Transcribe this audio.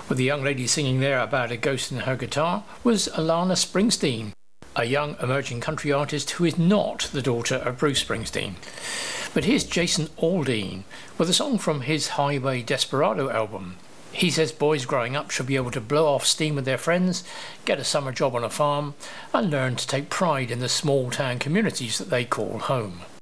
Well, the young lady singing there about a ghost in her guitar was Alana Springsteen, a young emerging country artist who is not the daughter of Bruce Springsteen. But here's Jason Aldean with a song from his Highway Desperado album. He says boys growing up should be able to blow off steam with their friends, get a summer job on a farm, and learn to take pride in the small town communities that they call home.